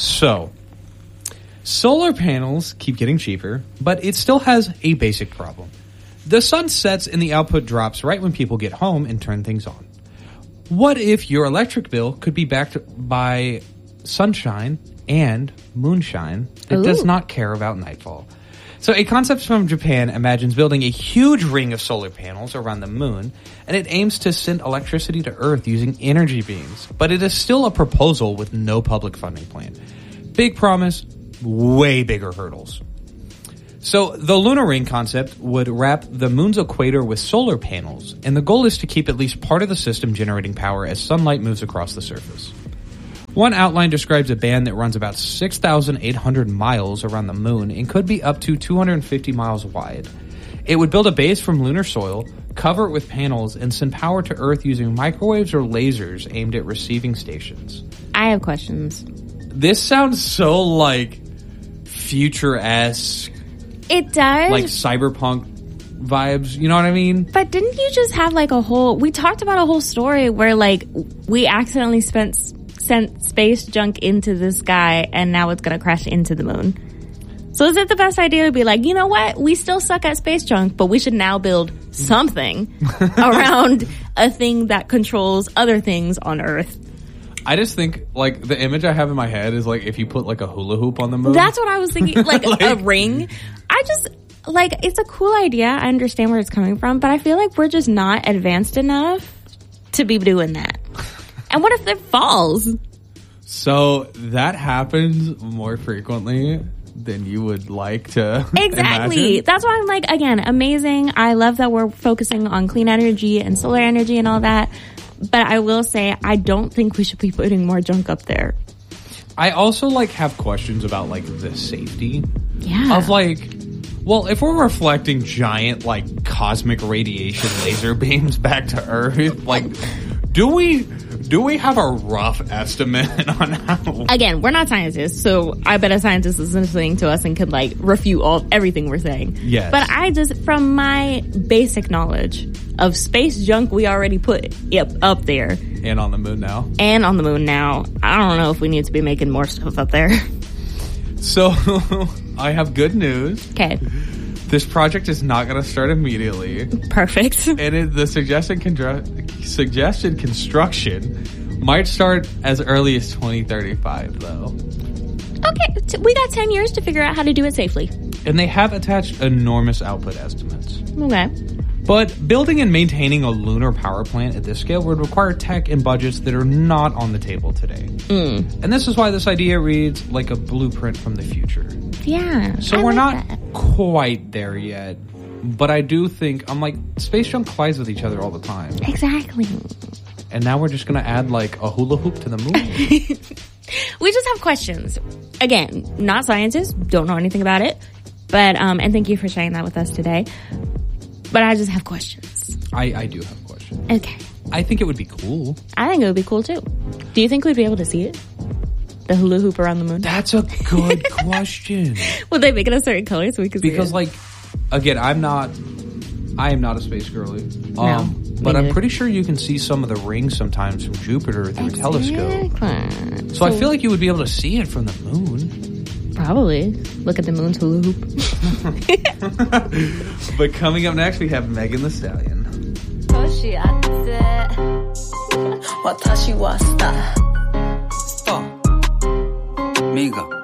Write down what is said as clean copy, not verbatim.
So, solar panels keep getting cheaper, but it still has a basic problem. The sun sets and the output drops right when people get home and turn things on. What if your electric bill could be backed by sunshine and moonshine that does not care about nightfall? So a concept from Japan imagines building a huge ring of solar panels around the moon, and it aims to send electricity to Earth using energy beams. But it is still a proposal with no public funding plan. Big promise, way bigger hurdles. So the lunar ring concept would wrap the moon's equator with solar panels, and the goal is to keep at least part of the system generating power as sunlight moves across the surface. One outline describes a band that runs about 6,800 miles around the moon and could be up to 250 miles wide. It would build a base from lunar soil, cover it with panels, and send power to Earth using microwaves or lasers aimed at receiving stations. I have questions. This sounds so, like, future-esque. It does. Like cyberpunk vibes, you know what I mean? But didn't you just have, like, we talked about a whole story where, like, we accidentally sent space junk into the sky and now it's going to crash into the moon. So is it the best idea to be like, you know what? We still suck at space junk, but we should now build something around a thing that controls other things on Earth. I just think, like, the image I have in my head is, like, if you put, like, a hula hoop on the moon. That's what I was thinking. Like, a ring. I just, like, it's a cool idea. I understand where it's coming from, but I feel like we're just not advanced enough to be doing that. And what if it falls? So that happens more frequently than you would like to Exactly. imagine. That's why I'm like, again, amazing. I love that we're focusing on clean energy and solar energy and all that. But I will say, I don't think we should be putting more junk up there. I also, like, have questions about, like, the safety. Yeah. Of, like, well, if we're reflecting giant, like, cosmic radiation laser beams back to Earth, like, do we have a rough estimate on how... Again, we're not scientists, so I bet a scientist is listening to us and could, like, refute everything we're saying. Yes. But I just, from my basic knowledge of space junk we already put up there. And on the moon now. And on the moon now. I don't know if we need to be making more stuff up there. So, I have good news. Okay. This project is not going to start immediately. Perfect. And the suggested construction might start as early as 2035, though. Okay, we got 10 years to figure out how to do it safely. And they have attached enormous output estimates. Okay. But building and maintaining a lunar power plant at this scale would require tech and budgets that are not on the table today. And this is why this idea reads like a blueprint from the future. Yeah. So we're not quite there yet. But I do think, I'm like, space junk collides with each other all the time. Exactly. And now we're just going to add, like, a hula hoop to the moon. We just have questions. Again, not scientists, don't know anything about it. But, and thank you for sharing that with us today. But I just have questions. I do have questions. Okay. I think it would be cool. I think it would be cool, too. Do you think we'd be able to see it? The hula hoop around the moon? That's a good question. Would they make it a certain color so we could see it? Because, like, again, I am not a space girly. No, but I'm pretty sure you can see some of the rings sometimes from Jupiter through a telescope. So I feel like you would be able to see it from the moon. Probably. Look at the moon's hula hoop. But coming up next, we have Megan Thee Stallion. 年あって私はスター Miga.